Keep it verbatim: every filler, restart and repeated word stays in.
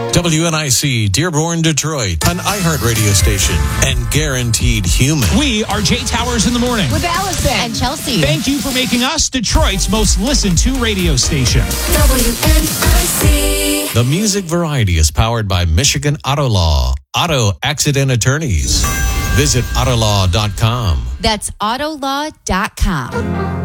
W N I C, Dearborn, Detroit, an iHeart radio station, and guaranteed human. We are Jay Towers in the morning. With Allison and Chelsea. Thank you for making us Detroit's most listened to radio station. W N I C. The music variety is powered by Michigan Auto Law, auto accident attorneys. Visit autolaw dot com. That's autolaw dot com.